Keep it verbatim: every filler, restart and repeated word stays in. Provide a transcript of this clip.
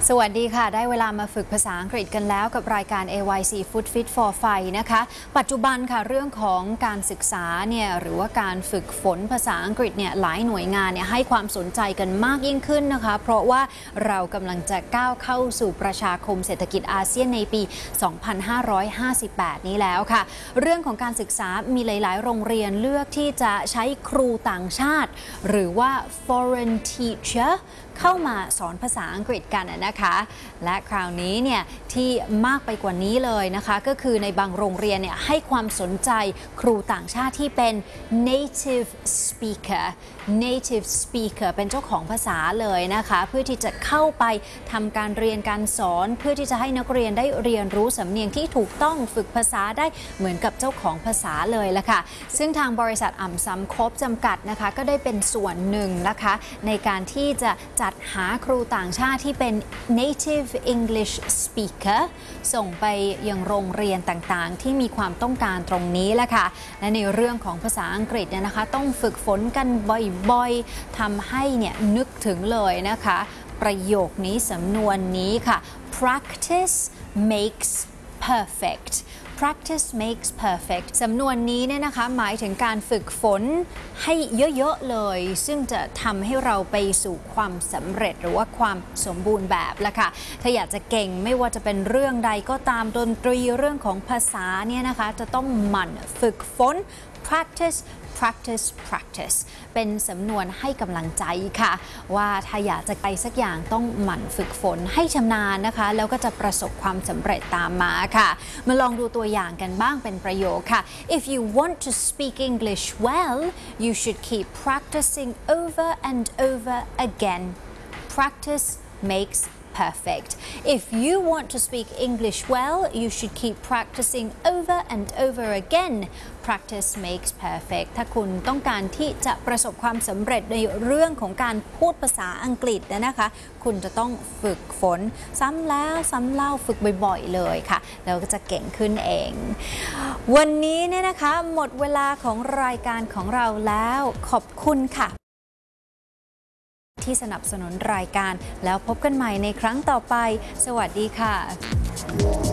สวัสดีค่ะได้เวลามาฝึกภาษาอังกฤษกันแล้วกับรายการ เอ วาย ซี Food Fit for Fight นะคะปัจจุบันค่ะเรื่องของการศึกษาเนี่ยหรือว่าการฝึกฝนภาษาอังกฤษเนี่ยหลายหน่วยงานเนี่ยให้ความสนใจกันมากยิ่งขึ้นนะคะเพราะว่าเรากำลังจะก้าวเข้าสู่ประชาคมเศรษฐกิจอาเซียนในปี สองพันห้าร้อยห้าสิบแปด นี้แล้วค่ะเรื่องของการศึกษามีหลายๆโรงเรียนเลือกที่จะใช้ครูต่างชาติหรือว่า foreign teacher เข้ามาสอนภาษาอังกฤษกันนะคะและคราวนี้เนี่ยที่มากไปกว่านี้เลยนะคะก็คือในบางโรงเรียนเนี่ยให้ความสนใจครูต่างชาติที่เป็น native speaker native speaker เป็นเจ้าของภาษาเลยนะคะเพื่อที่จะเข้าไปทำการเรียนการสอนเพื่อที่จะให้นักเรียนได้เรียนรู้สำเนียงที่ถูกต้องฝึกภาษาได้เหมือนกับเจ้าของภาษาเลยละค่ะซึ่งทางบริษัทอ่ำซ้ำครบจำกัดนะคะก็ได้เป็นส่วนหนึ่งนะคะในการที่จะจัดหาครูต่างชาติที่เป็น native English speaker ส่งไปยังโรงเรียนต่างๆที่มีความต้องการตรงนี้แหละค่ะและในเรื่องของภาษาอังกฤษเนี่ยนะคะต้องฝึกฝนกันบ่อยๆทำให้เนี่ยนึกถึงเลยนะคะประโยคนี้สำนวนนี้ค่ะ practice makes perfect practice makes perfect สำนวนนี้เนี่ยนะคะหมายถึงการฝึกฝนให้เยอะๆเลยซึ่งจะทำให้เราไปสู่ความสำเร็จหรือว่าความสมบูรณ์แบบละค่ะถ้าอยากจะเก่งไม่ว่าจะเป็นเรื่องใดก็ตามดนตรีเรื่องของภาษาเนี่ยนะคะจะต้องหมั่นฝึกฝน practice practice practice เป็นสำนวนให้กำลังใจค่ะว่าถ้าอยากจะไปสักอย่างต้องหมั่นฝึกฝนให้ชำนาญนะคะแล้วก็จะประสบความสำเร็จตามมาค่ะมาลองดูตัวอย่างกันบ้างเป็นประโยคค่ะ If you want to speak English well you should keep practicing over and over again practice makes perfect if you want to speak English well you should keep practicing over and over again practice makes perfect ถ้าคุณต้องการที่จะประสบความสำเร็จในเรื่องของการพูดภาษาอังกฤษนะคะคุณจะต้องฝึกฝนซ้ำแล้วซ้ำเล่าฝึกบ่อยๆเลยค่ะแล้วก็จะเก่งขึ้นเองวันนี้เนี่ยนะคะหมดเวลาของรายการของเราแล้วขอบคุณค่ะที่สนับสนุนรายการแล้วพบกันใหม่ในครั้งต่อไปสวัสดีค่ะ